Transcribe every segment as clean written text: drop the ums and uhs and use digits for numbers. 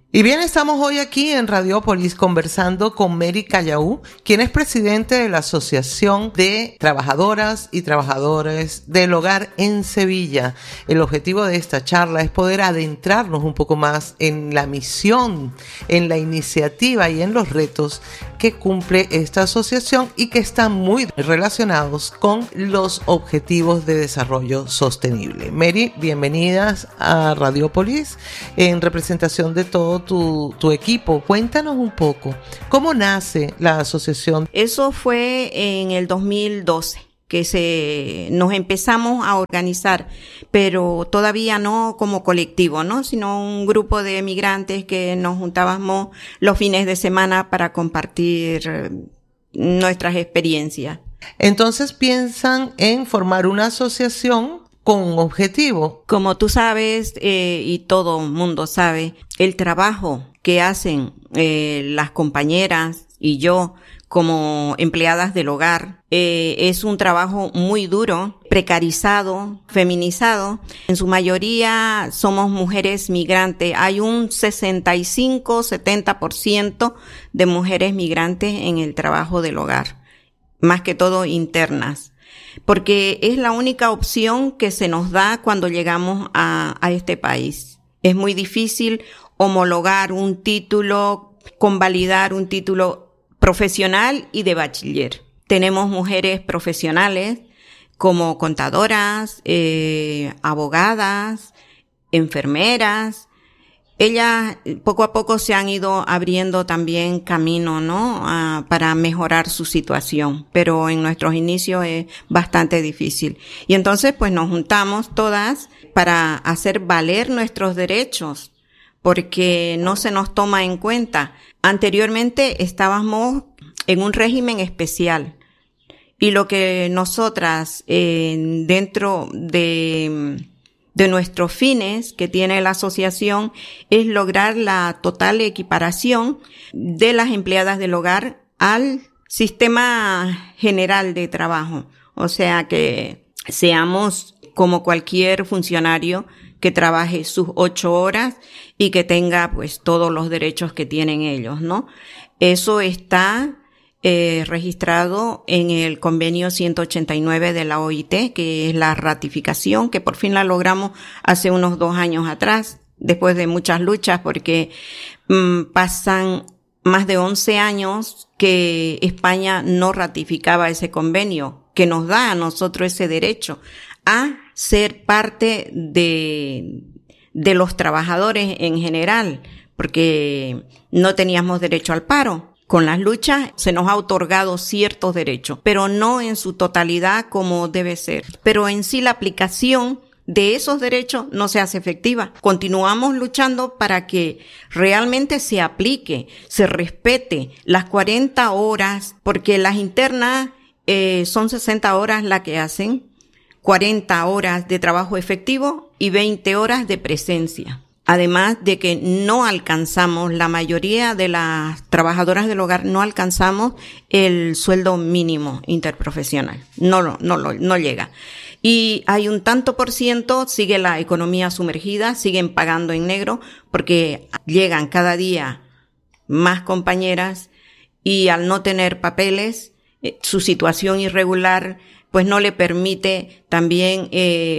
Y bien, estamos hoy aquí en Radiópolis conversando con Mary Callaú, quien es presidente de la Asociación de Trabajadoras y Trabajadores del Hogar en Sevilla. El objetivo de esta charla es poder adentrarnos un poco más en la misión, en la iniciativa y en los retos que cumple esta asociación y que están muy relacionados con los objetivos de desarrollo sostenible. Mary, bienvenidas a Radiópolis en representación de todo tu equipo. Cuéntanos un poco, ¿cómo nace la asociación? Eso fue en el 2012 que nos empezamos a organizar, pero todavía no como colectivo, ¿no? Sino un grupo de migrantes que nos juntábamos los fines de semana para compartir nuestras experiencias. Entonces piensan en formar una asociación con un objetivo. Como tú sabes, y todo el mundo sabe, el trabajo que hacen las compañeras y yo como empleadas del hogar es un trabajo muy duro, precarizado, feminizado. En su mayoría somos mujeres migrantes. Hay un 65-70% de mujeres migrantes en el trabajo del hogar, más que todo internas, porque es la única opción que se nos da cuando llegamos a este país. Es muy difícil homologar un título, convalidar un título profesional y de bachiller. Tenemos mujeres profesionales como contadoras, abogadas, enfermeras. Ellas poco a poco se han ido abriendo también camino, ¿no? Para mejorar su situación, pero en nuestros inicios es bastante difícil. Y entonces pues nos juntamos todas para hacer valer nuestros derechos, porque no se nos toma en cuenta. Anteriormente estábamos en un régimen especial y lo que nosotras dentro de nuestros fines que tiene la asociación es lograr la total equiparación de las empleadas del hogar al sistema general de trabajo. O sea, que seamos como cualquier funcionario que trabaje sus 8 horas y que tenga pues todos los derechos que tienen ellos, ¿no? Eso está registrado en el convenio 189 de la OIT, que es la ratificación, que por fin la logramos hace unos 2 años atrás, después de muchas luchas, porque pasan más de 11 años que España no ratificaba ese convenio, que nos da a nosotros ese derecho a ser parte de los trabajadores en general, porque no teníamos derecho al paro. Con las luchas se nos ha otorgado ciertos derechos, pero no en su totalidad como debe ser. Pero en sí la aplicación de esos derechos no se hace efectiva. Continuamos luchando para que realmente se aplique, se respete las 40 horas, porque las internas son 60 horas las que hacen, 40 horas de trabajo efectivo y 20 horas de presencia. Además de que no alcanzamos, la mayoría de las trabajadoras del hogar no alcanzamos el sueldo mínimo interprofesional. No llega. Y hay un tanto por ciento, sigue la economía sumergida, siguen pagando en negro porque llegan cada día más compañeras y al no tener papeles, su situación irregular pues no le permite también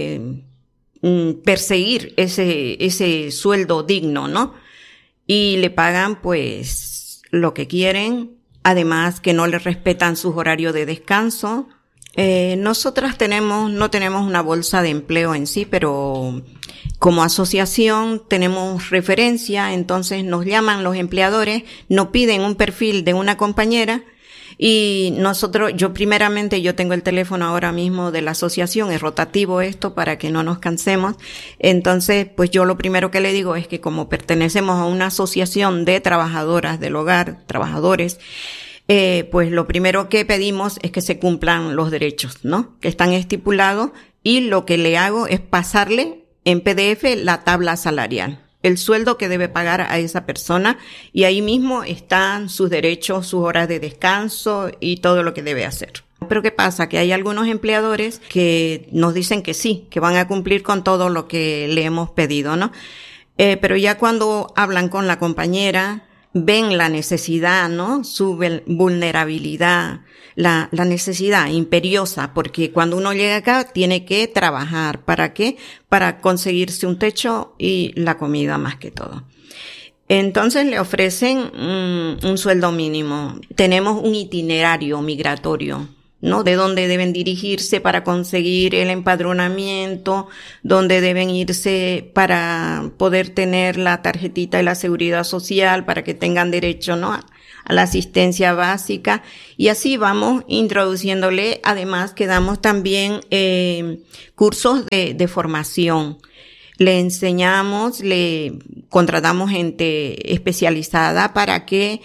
perseguir ese sueldo digno, ¿no? Y le pagan pues lo que quieren, además que no le respetan sus horarios de descanso. Nosotras no tenemos una bolsa de empleo en sí, pero como asociación tenemos referencia, entonces nos llaman los empleadores, nos piden un perfil de una compañera. Y nosotros, yo tengo el teléfono ahora mismo de la asociación, es rotativo esto para que no nos cansemos. Entonces, pues yo lo primero que le digo es que como pertenecemos a una asociación de trabajadoras del hogar, trabajadores, pues lo primero que pedimos es que se cumplan los derechos, ¿no? Que están estipulados, y lo que le hago es pasarle en PDF la tabla salarial, el sueldo que debe pagar a esa persona, y ahí mismo están sus derechos, sus horas de descanso y todo lo que debe hacer. Pero ¿qué pasa? Que hay algunos empleadores que nos dicen que sí, que van a cumplir con todo lo que le hemos pedido, ¿no? Pero ya cuando hablan con la compañera, ven la necesidad, ¿no? Su vulnerabilidad, la necesidad imperiosa, porque cuando uno llega acá tiene que trabajar. ¿Para qué? Para conseguirse un techo y la comida más que todo. Entonces le ofrecen un sueldo mínimo. Tenemos un itinerario migratorio, ¿no? De dónde deben dirigirse para conseguir el empadronamiento, dónde deben irse para poder tener la tarjetita de la seguridad social, para que tengan derecho, ¿no? A la asistencia básica. Y así vamos introduciéndole, además que damos también cursos de formación. Le enseñamos, le contratamos gente especializada para que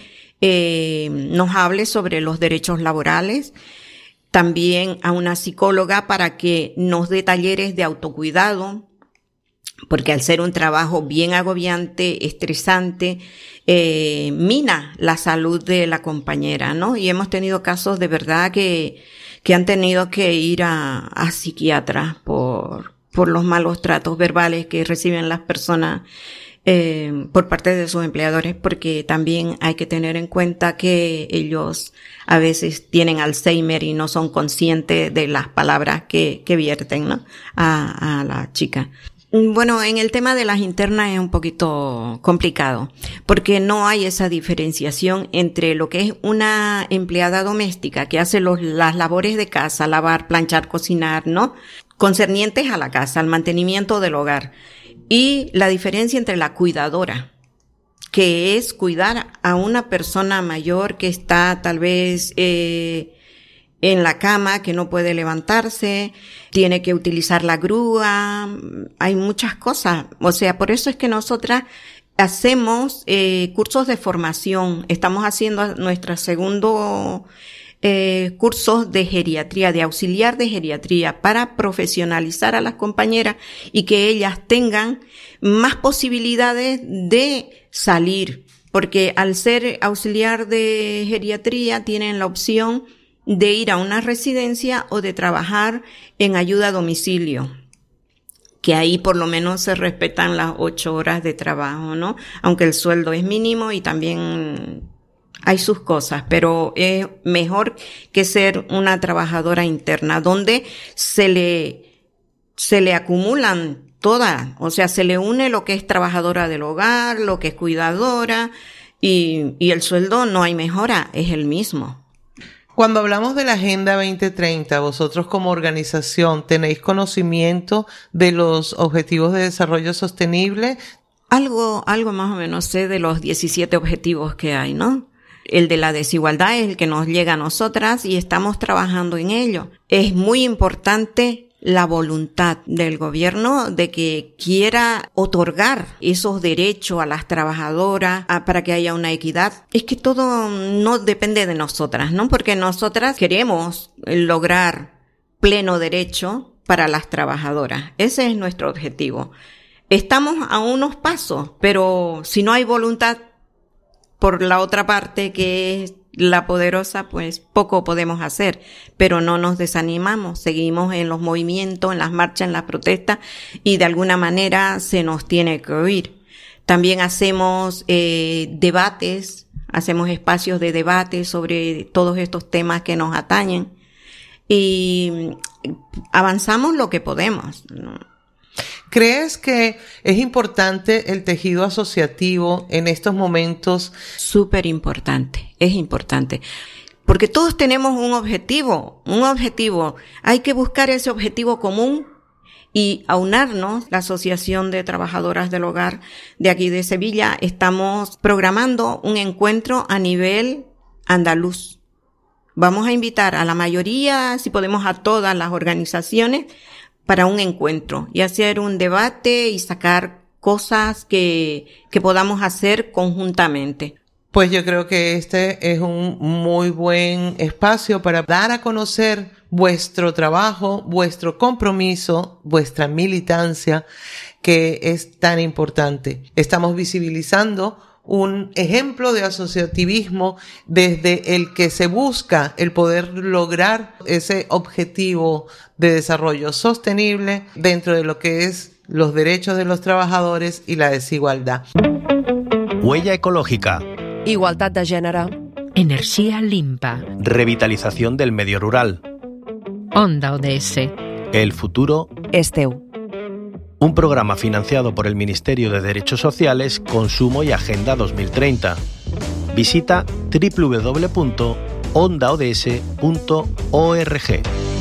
nos hable sobre los derechos laborales. También a una psicóloga para que nos dé talleres de autocuidado, porque al ser un trabajo bien agobiante, estresante, mina la salud de la compañera, ¿no? Y hemos tenido casos de verdad que han tenido que ir a psiquiatras por los malos tratos verbales que reciben las personas por parte de sus empleadores, porque también hay que tener en cuenta que ellos a veces tienen Alzheimer y no son conscientes de las palabras que vierten, ¿no? A la chica. Bueno, en el tema de las internas es un poquito complicado, porque no hay esa diferenciación entre lo que es una empleada doméstica que hace las labores de casa, lavar, planchar, cocinar, ¿no? Concernientes a la casa, al mantenimiento del hogar. Y la diferencia entre la cuidadora, que es cuidar a una persona mayor que está tal vez en la cama, que no puede levantarse, tiene que utilizar la grúa, hay muchas cosas. O sea, por eso es que nosotras hacemos cursos de formación. Estamos haciendo nuestro segundo cursos de geriatría, de auxiliar de geriatría, para profesionalizar a las compañeras y que ellas tengan más posibilidades de salir, porque al ser auxiliar de geriatría tienen la opción de ir a una residencia o de trabajar en ayuda a domicilio, que ahí por lo menos se respetan las 8 horas de trabajo, ¿no? Aunque el sueldo es mínimo y también hay sus cosas, pero es mejor que ser una trabajadora interna, donde se le acumulan todas, o sea, se le une lo que es trabajadora del hogar, lo que es cuidadora, y el sueldo no hay mejora, es el mismo. Cuando hablamos de la Agenda 2030, vosotros como organización, ¿tenéis conocimiento de los Objetivos de Desarrollo Sostenible? Algo más o menos sé de los 17 objetivos que hay, ¿no? El de la desigualdad es el que nos llega a nosotras y estamos trabajando en ello. Es muy importante la voluntad del gobierno de que quiera otorgar esos derechos a las trabajadoras para que haya una equidad. Es que todo no depende de nosotras, ¿no? Porque nosotras queremos lograr pleno derecho para las trabajadoras. Ese es nuestro objetivo. Estamos a unos pasos, pero si no hay voluntad por la otra parte, que es la poderosa, pues poco podemos hacer, pero no nos desanimamos, seguimos en los movimientos, en las marchas, en las protestas, y de alguna manera se nos tiene que oír. También hacemos debates, hacemos espacios de debate sobre todos estos temas que nos atañen, y avanzamos lo que podemos, ¿no? ¿Crees que es importante el tejido asociativo en estos momentos? Súper importante, es importante. Porque todos tenemos un objetivo. Hay que buscar ese objetivo común y aunarnos. La Asociación de Trabajadoras del Hogar de aquí de Sevilla, estamos programando un encuentro a nivel andaluz. Vamos a invitar a la mayoría, si podemos a todas las organizaciones, para un encuentro y hacer un debate y sacar cosas que podamos hacer conjuntamente. Pues yo creo que este es un muy buen espacio para dar a conocer vuestro trabajo, vuestro compromiso, vuestra militancia, que es tan importante. Estamos visibilizando un ejemplo de asociativismo desde el que se busca el poder lograr ese objetivo de desarrollo sostenible dentro de lo que es los derechos de los trabajadores y la desigualdad. Huella ecológica. Igualtat de gènere. Energia limpa. Revitalización del medio rural. Onda ODS. El futuro És teu. Un programa financiado por el Ministerio de Derechos Sociales, Consumo y Agenda 2030. Visita www.ondaods.org.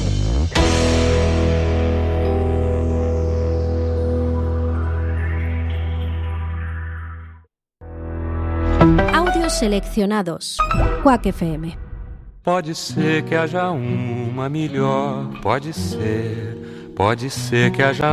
Audios seleccionados. Quack FM. Pode ser que haja uma melhor, pode ser que haja